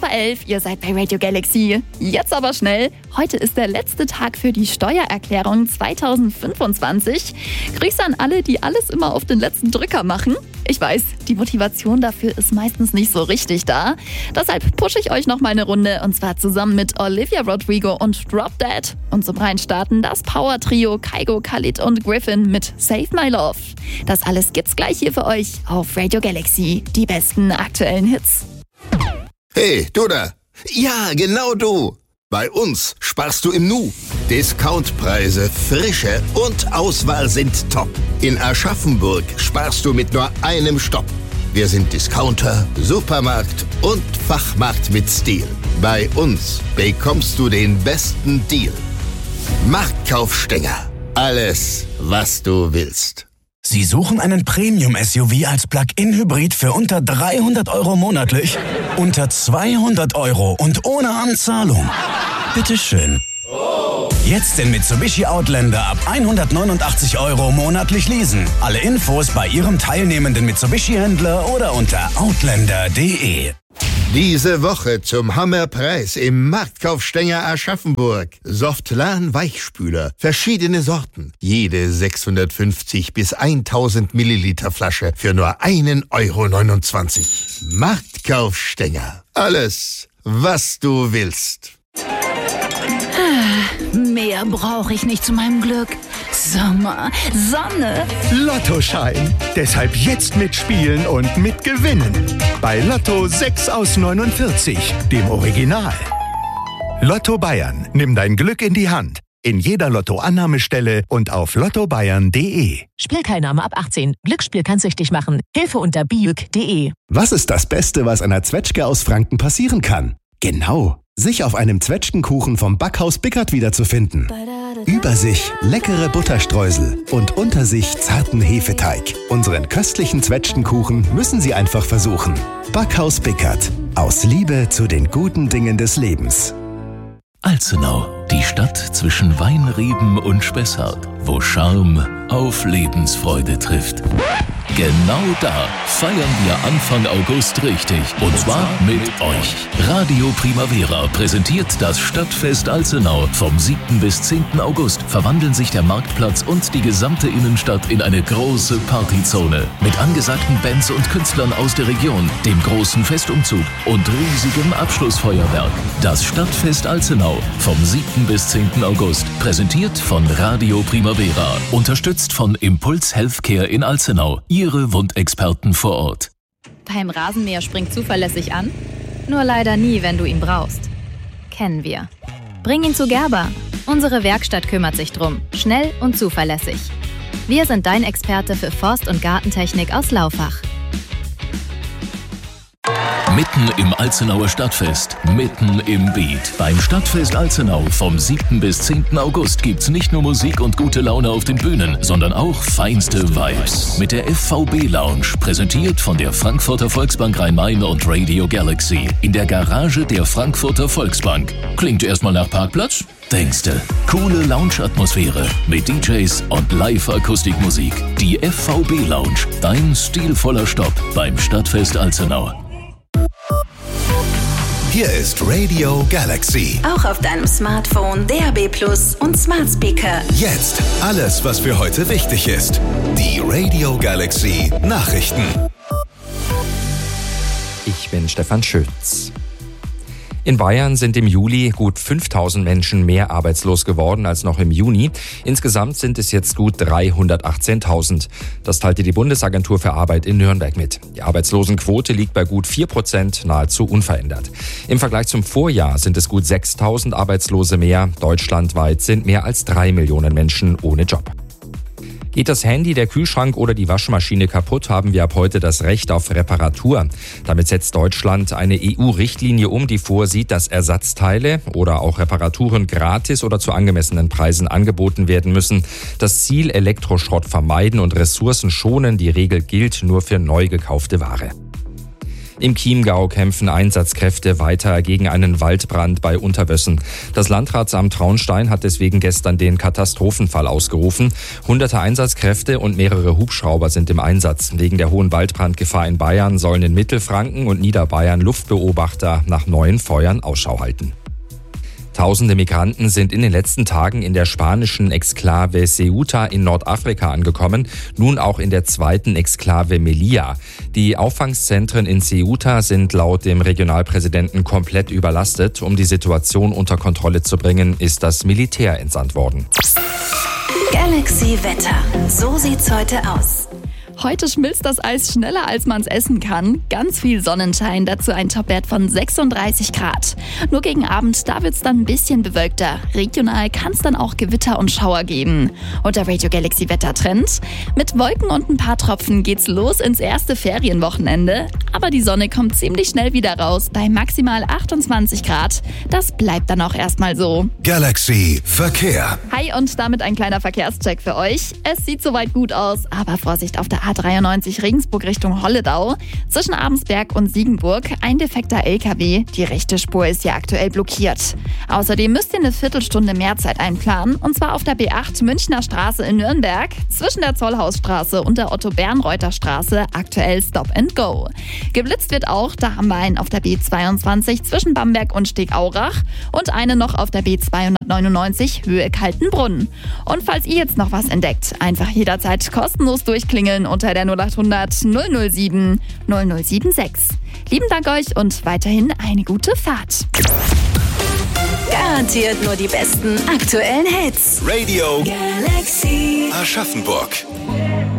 11, ihr seid bei Radio Galaxy. Jetzt aber schnell, heute ist der letzte Tag für die Steuererklärung 2025. Grüße an alle, die alles immer auf den letzten Drücker machen. Ich weiß, die Motivation dafür ist meistens nicht so richtig da. Deshalb pushe ich euch noch mal eine Runde und zwar zusammen mit Olivia Rodrigo und Drop Dead. Und zum Reinstarten das Power-Trio Kygo, Khalid und Griffin mit Save My Love. Das alles gibt's gleich hier für euch auf Radio Galaxy. Die besten aktuellen Hits. Hey, du da! Ja, genau du! Bei uns sparst du im Nu. Discountpreise, Frische und Auswahl sind top. In Aschaffenburg sparst du mit nur einem Stopp. Wir sind Discounter, Supermarkt und Fachmarkt mit Stil. Bei uns bekommst du den besten Deal. Marktkauf Stenger. Alles, was du willst. Sie suchen einen Premium-SUV als Plug-in-Hybrid für unter 300 € monatlich? Unter 200 € und ohne Anzahlung? Bitteschön. Jetzt den Mitsubishi Outlander ab 189 € monatlich leasen. Alle Infos bei Ihrem teilnehmenden Mitsubishi-Händler oder unter outlander.de. Diese Woche zum Hammerpreis im Marktkauf Stenger Aschaffenburg. Softlan Weichspüler, verschiedene Sorten. Jede 650 bis 1000 Milliliter Flasche für nur 1,29 €. Marktkauf Stenger. Alles, was du willst. Mehr brauche ich nicht zu meinem Glück. Sommer, Sonne. Lottoschein. Deshalb jetzt mitspielen und mitgewinnen. Bei Lotto 6 aus 49, dem Original. Lotto Bayern. Nimm dein Glück in die Hand. In jeder Lotto-Annahmestelle und auf lottobayern.de. Spielteilnahme ab 18. Glücksspiel kann süchtig machen. Hilfe unter biuk.de. Was ist das Beste, was einer Zwetschge aus Franken passieren kann? Genau, sich auf einem Zwetschgenkuchen vom Backhaus Bickert wiederzufinden. Über sich leckere Butterstreusel und unter sich zarten Hefeteig. Unseren köstlichen Zwetschgenkuchen müssen Sie einfach versuchen. Backhaus Bickert. Aus Liebe zu den guten Dingen des Lebens. Alzenau, die Stadt zwischen Weinreben und Spessart, wo Charme auf Lebensfreude trifft. Genau da feiern wir Anfang August richtig. Und zwar mit euch. Radio Primavera präsentiert das Stadtfest Alzenau. Vom 7. bis 10. August verwandeln sich der Marktplatz und die gesamte Innenstadt in eine große Partyzone. Mit angesagten Bands und Künstlern aus der Region, dem großen Festumzug und riesigem Abschlussfeuerwerk. Das Stadtfest Alzenau vom 7. bis 10. August. Präsentiert von Radio Primavera. Unterstützt von Impuls Healthcare in Alzenau. Ihre Wundexperten vor Ort. Dein Rasenmäher springt zuverlässig an? Nur leider nie, wenn du ihn brauchst. Kennen wir. Bring ihn zu Gerber. Unsere Werkstatt kümmert sich drum. Schnell und zuverlässig. Wir sind dein Experte für Forst- und Gartentechnik aus Laufach. Mitten im Alzenauer Stadtfest, mitten im Beat. Beim Stadtfest Alzenau vom 7. bis 10. August gibt's nicht nur Musik und gute Laune auf den Bühnen, sondern auch feinste Vibes. Mit der FVB Lounge, präsentiert von der Frankfurter Volksbank Rhein-Main und Radio Galaxy. In der Garage der Frankfurter Volksbank. Klingt erstmal nach Parkplatz? Denkste. Coole Lounge-Atmosphäre mit DJs und Live-Akustikmusik. Die FVB Lounge, dein stilvoller Stopp beim Stadtfest Alzenau. Hier ist Radio Galaxy. Auch auf deinem Smartphone, DAB+ und Smart Speaker. Jetzt alles, was für heute wichtig ist. Die Radio Galaxy Nachrichten. Ich bin Stefan Schütz. In Bayern sind im Juli gut 5.000 Menschen mehr arbeitslos geworden als noch im Juni. Insgesamt sind es jetzt gut 318.000. Das teilte die Bundesagentur für Arbeit in Nürnberg mit. Die Arbeitslosenquote liegt bei gut 4%, nahezu unverändert. Im Vergleich zum Vorjahr sind es gut 6.000 Arbeitslose mehr. Deutschlandweit sind mehr als 3 Millionen Menschen ohne Job. Geht das Handy, der Kühlschrank oder die Waschmaschine kaputt, haben wir ab heute das Recht auf Reparatur. Damit setzt Deutschland eine EU-Richtlinie um, die vorsieht, dass Ersatzteile oder auch Reparaturen gratis oder zu angemessenen Preisen angeboten werden müssen. Das Ziel: Elektroschrott vermeiden und Ressourcen schonen. Die Regel gilt nur für neu gekaufte Ware. Im Chiemgau kämpfen Einsatzkräfte weiter gegen einen Waldbrand bei Unterwössen. Das Landratsamt Traunstein hat deswegen gestern den Katastrophenfall ausgerufen. Hunderte Einsatzkräfte und mehrere Hubschrauber sind im Einsatz. Wegen der hohen Waldbrandgefahr in Bayern sollen in Mittelfranken und Niederbayern Luftbeobachter nach neuen Feuern Ausschau halten. Tausende Migranten sind in den letzten Tagen in der spanischen Exklave Ceuta in Nordafrika angekommen, nun auch in der zweiten Exklave Melilla. Die Auffangszentren in Ceuta sind laut dem Regionalpräsidenten komplett überlastet. Um die Situation unter Kontrolle zu bringen, ist das Militär entsandt worden. Galaxy Wetter. So sieht's heute aus. Heute schmilzt das Eis schneller, als man es essen kann. Ganz viel Sonnenschein, dazu ein Topwert von 36 Grad. Nur gegen Abend, da wird's dann ein bisschen bewölkter. Regional kann es dann auch Gewitter und Schauer geben. Und der Radio Galaxy Wettertrend. Mit Wolken und ein paar Tropfen geht's los ins erste Ferienwochenende. Aber die Sonne kommt ziemlich schnell wieder raus, bei maximal 28 Grad. Das bleibt dann auch erstmal so. Galaxy Verkehr. Hi und damit ein kleiner Verkehrscheck für euch. Es sieht soweit gut aus, aber Vorsicht auf der A93 Regensburg Richtung Holledau. Zwischen Abensberg und Siegenburg ein defekter LKW. Die rechte Spur ist ja aktuell blockiert. Außerdem müsst ihr eine Viertelstunde mehr Zeit einplanen. Und zwar auf der B8 Münchner Straße in Nürnberg. Zwischen der Zollhausstraße und der Otto-Bernreuther Straße aktuell Stop and Go. Geblitzt wird auch, da haben wir einen auf der B22 zwischen Bamberg und Stegaurach und einen noch auf der B299 Höhe Kaltenbrunn. Und falls ihr jetzt noch was entdeckt, einfach jederzeit kostenlos durchklingeln unter der 0800 007 0076. Lieben Dank euch und weiterhin eine gute Fahrt. Garantiert nur die besten aktuellen Hits. Radio Galaxy Aschaffenburg.